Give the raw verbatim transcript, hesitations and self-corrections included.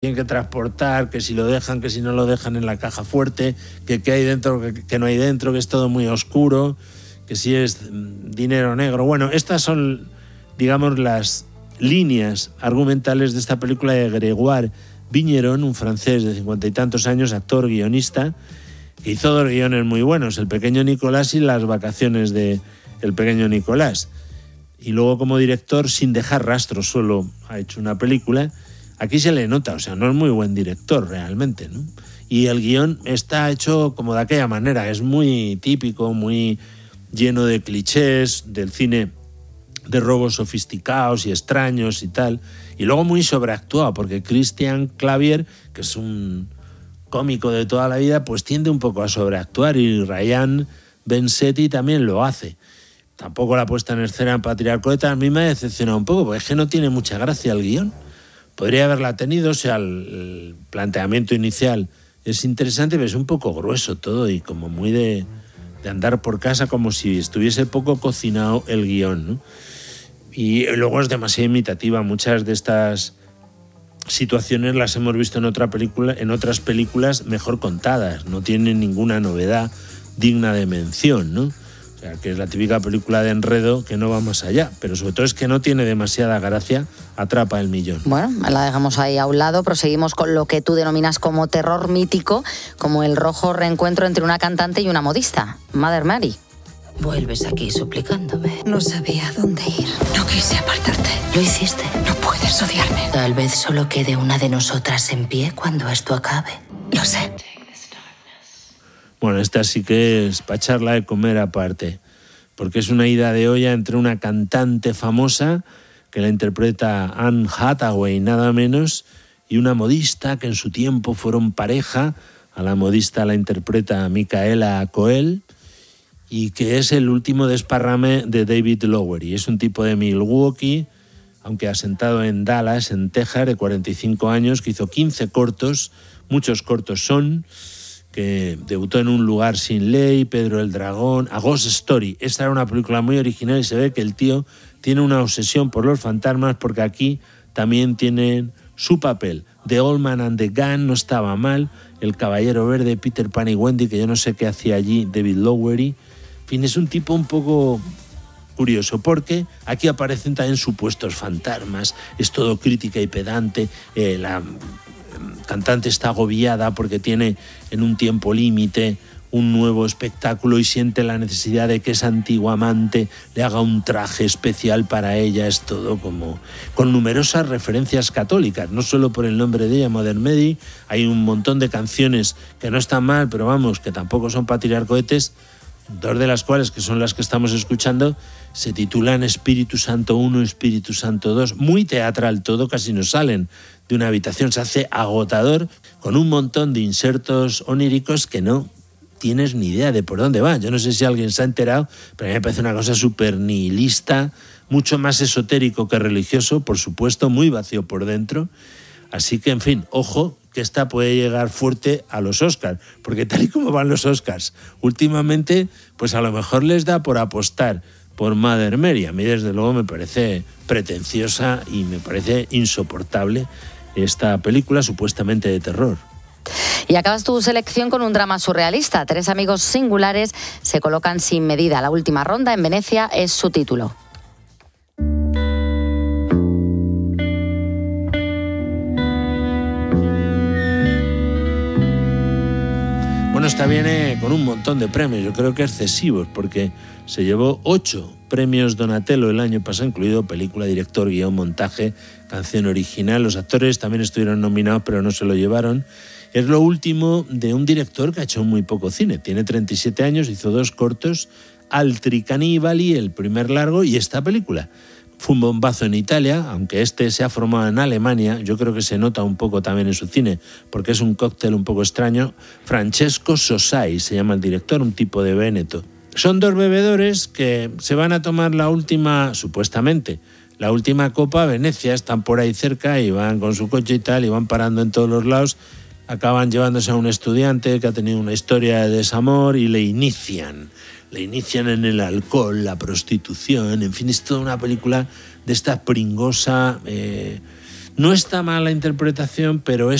tienen que transportar, que si lo dejan, que si no lo dejan en la caja fuerte, que qué hay dentro, que, que no hay dentro, que es todo muy oscuro, que si es dinero negro. Bueno, estas son, digamos, las líneas argumentales de esta película de Grégoire Vigneron, un francés de cincuenta y tantos años, actor, guionista, que hizo dos guiones muy buenos, El pequeño Nicolás y Las vacaciones de El pequeño Nicolás. Y luego como director, Sin dejar rastro, solo ha hecho una película. Aquí se le nota, o sea, no es muy buen director realmente, ¿no? Y el guión está hecho como de aquella manera, es muy típico, muy lleno de clichés del cine de robos sofisticados y extraños y tal. Y luego muy sobreactuado, porque Christian Clavier, que es un cómico de toda la vida, pues tiende un poco a sobreactuar, y Ryan Bensetti también lo hace. Tampoco la puesta en escena en Patriarcoeta a mí me ha decepcionado un poco, porque es que no tiene mucha gracia el guión. Podría haberla tenido, o sea, el, el planteamiento inicial es interesante, pero es un poco grueso todo y como muy de, de andar por casa, como si estuviese poco cocinado el guión, ¿no? Y luego es demasiado imitativa. Muchas de estas situaciones las hemos visto en otra película, en otras películas mejor contadas, no tienen ninguna novedad digna de mención, ¿no? O sea, que es la típica película de enredo que no va más allá, pero sobre todo es que no tiene demasiada gracia, atrapa el millón. Bueno, la dejamos ahí a un lado, proseguimos con lo que tú denominas como terror mítico, como el rojo reencuentro entre una cantante y una modista, Mother Mary. Vuelves aquí suplicándome. No sabía a dónde ir. No quise apartarte. Lo hiciste. No puedes odiarme. Tal vez solo quede una de nosotras en pie cuando esto acabe. Lo sé. Bueno, esta sí que es para echarla de comer aparte, porque es una ida de olla entre una cantante famosa, que la interpreta Anne Hathaway, nada menos, y una modista que en su tiempo fueron pareja. A la modista la interpreta Micaela Coel, y que es el último desparrame de David Lowery. Es un tipo de Milwaukee, aunque asentado en Dallas, en Texas, de cuarenta y cinco años, que hizo quince cortos, muchos cortos son, que debutó en Un lugar sin ley, Pedro el Dragón, A Ghost Story. Esta era una película muy original y se ve que el tío tiene una obsesión por los fantasmas, porque aquí también tienen su papel. The Old Man and the Gun no estaba mal, El Caballero Verde, Peter Pan y Wendy, que yo no sé qué hacía allí David Lowery. En fin, es un tipo un poco curioso, porque aquí aparecen también supuestos fantasmas, es todo crítica y pedante, eh, la cantante está agobiada porque tiene en un tiempo límite un nuevo espectáculo y siente la necesidad de que esa antigua amante le haga un traje especial para ella. Es todo como con numerosas referencias católicas, no solo por el nombre de ella, Mother Mary. Hay un montón de canciones que no están mal, pero vamos, que tampoco son para tirar cohetes, dos de las cuales, que son las que estamos escuchando, se titulan Espíritu Santo uno, Espíritu Santo dos, muy teatral todo, casi nos salen de una habitación, se hace agotador, con un montón de insertos oníricos que no tienes ni idea de por dónde van. Yo no sé si alguien se ha enterado, pero a mí me parece una cosa súper nihilista, mucho más esotérico que religioso, por supuesto, muy vacío por dentro. Así que, en fin, ojo, que esta puede llegar fuerte a los Oscars, porque tal y como van los Oscars últimamente, pues a lo mejor les da por apostar por Mother Mary. A mí, desde luego, me parece pretenciosa y me parece insoportable esta película supuestamente de terror. Y acabas tu selección con un drama surrealista. Tres amigos singulares se colocan sin medida. La última ronda en Venecia es su título. Bueno, esta viene con un montón de premios, yo creo que excesivos, porque se llevó ocho premios Donatello el año pasado, incluido película, director, guión, montaje, canción original. Los actores también estuvieron nominados, pero no se lo llevaron. Es lo último de un director que ha hecho muy poco cine. Tiene treinta y siete años, hizo dos cortos, Altri Cannibali, el primer largo, y esta película. Fue un bombazo en Italia, aunque este se ha formado en Alemania. Yo creo que se nota un poco también en su cine, porque es un cóctel un poco extraño. Francesco Sosai se llama el director, un tipo de Véneto. Son dos bebedores que se van a tomar la última, supuestamente, la última copa a Venecia. Están por ahí cerca y van con su coche y tal, y van parando en todos los lados. Acaban llevándose a un estudiante que ha tenido una historia de desamor y le inician. Le inician en el alcohol, la prostitución, en fin, es toda una película de esta pringosa, eh, No está mal la interpretación, pero es